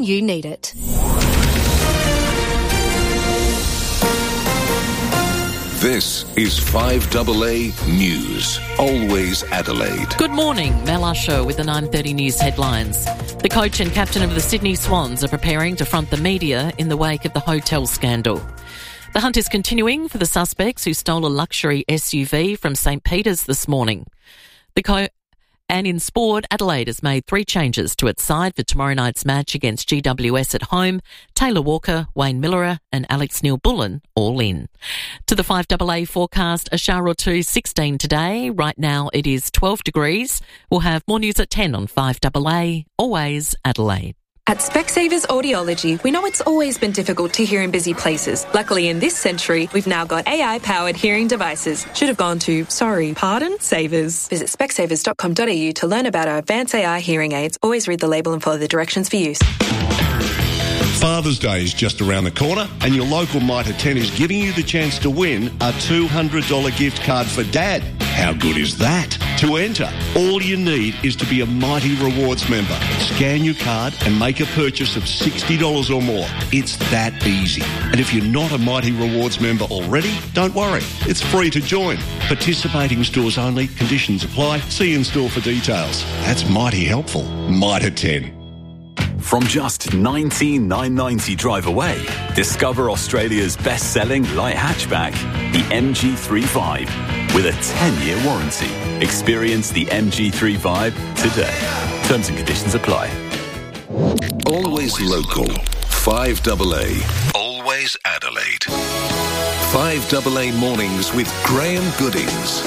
You need it. This is 5AA News. Always Adelaide. Good morning. Mel Usher with the 9:30 News headlines. The coach and captain of the Sydney Swans are preparing to front the media in the wake of the hotel scandal. The hunt is continuing for the suspects who stole a luxury SUV from St Peters this morning. And in sport, Adelaide has made 3 changes to its side for tomorrow night's match against GWS at home. Taylor Walker, Wayne Miller and Alex Neil-Bullen all in. To the 5AA forecast, a shower or two, 16 today. Right now it is 12 degrees. We'll have more news at 10 on 5AA. Always Adelaide. At Specsavers Audiology, we know it's always been difficult to hear in busy places. Luckily, in this century, we've now got AI-powered hearing devices. Should have gone to, Savers. Visit specsavers.com.au to learn about our advanced AI hearing aids. Always read the label and follow the directions for use. Father's Day is just around the corner and your local Mitre 10 is giving you the chance to win a $200 gift card for Dad. How good is that? To enter, all you need is to be a Mighty Rewards member. Scan your card and make a purchase of $60 or more. It's that easy. And if you're not a Mighty Rewards member already, don't worry. It's free to join. Participating stores only. Conditions apply. See in store for details. That's mighty helpful. Mitre 10. From just $19,990 drive away, discover Australia's best-selling light hatchback, the MG3 Vibe, with a 10-year warranty. Experience the MG3 Vibe today. Terms and conditions apply. Always local. 5AA. Always Adelaide. 5AA Mornings with Graham Goodings.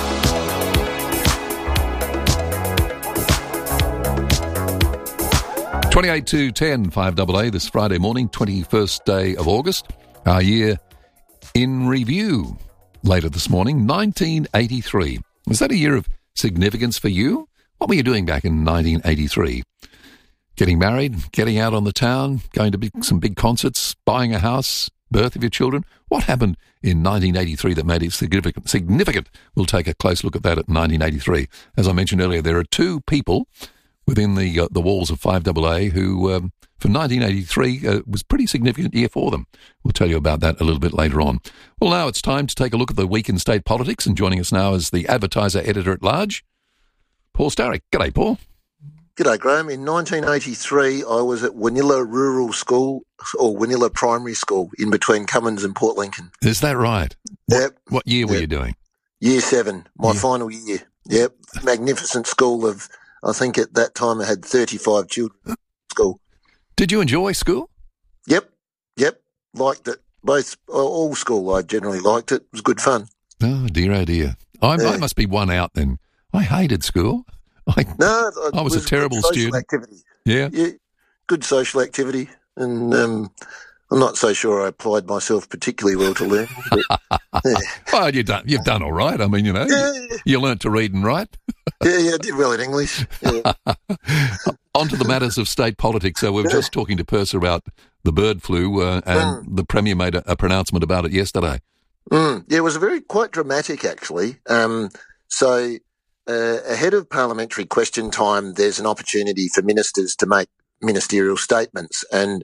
28 to 10, 5AA, this Friday morning, 21st day of August. Our year in review later this morning, 1983. Was that a year of significance for you? What were you doing back in 1983? Getting married, getting out on the town, going to some big concerts, buying a house, birth of your children? What happened in 1983 that made it significant? We'll take a close look at that at 1983. As I mentioned earlier, there are 2 people within the walls of 5AA who, for 1983, was a pretty significant year for them. We'll tell you about that a little bit later on. Well, now it's time to take a look at the week in state politics, and joining us now is the Advertiser Editor-at-Large, Paul Starrick. G'day, Paul. G'day, Graham. In 1983, I was at Wanilla Rural School, or Wanilla Primary School, in between Cummins and Port Lincoln. Is that right? Yep. What year were you doing? Year 7, my final year. Yep. Magnificent school of... I think at that time I had 35 children at school. Did you enjoy school? Yep. Liked it. All school I generally liked it. It was good fun. Oh, dear, oh, dear. I must be one out then. I hated school. I was a terrible student. Activity. Yeah. Good social activity. And I'm not so sure I applied myself particularly well to learn. But, yeah. Well, you've done all right. I mean, you learnt to read and write. Yeah, I did well in English. Yeah. On to the matters of state politics. So we were just talking to Purser about the bird flu, and the Premier made a pronouncement about it yesterday. Yeah, it was quite dramatic, actually. So ahead of parliamentary question time, there's an opportunity for ministers to make ministerial statements, and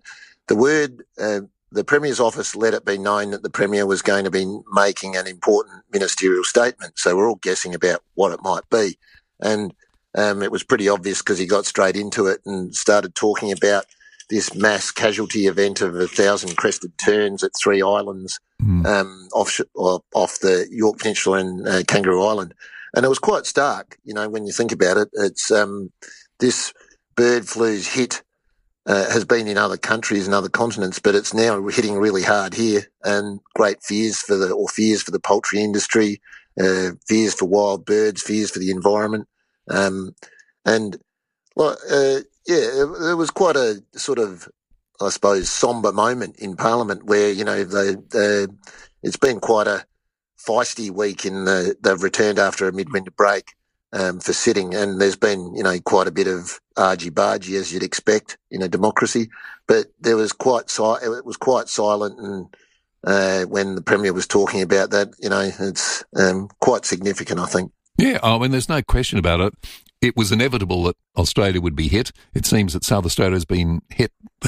the Premier's office let it be known that the Premier was going to be making an important ministerial statement. So we're all guessing about what it might be. And it was pretty obvious because he got straight into it and started talking about this mass casualty event of 1,000 crested terns at 3 islands off the York Peninsula and Kangaroo Island. And it was quite stark, when you think about it. It's this bird flu's hit has been in other countries and other continents, but it's now hitting really hard here, and great fears for the poultry industry, fears for wild birds, fears for the environment. It was quite a sort of, I suppose, sombre moment in Parliament where, it's been quite a feisty week they've returned after a midwinter break. For sitting, and there's been, quite a bit of argy-bargy as you'd expect in a democracy, but it was quite silent, and when the Premier was talking about that, it's quite significant, I think. Yeah, I mean, there's no question about it. It was inevitable that Australia would be hit. It seems that South Australia has been hit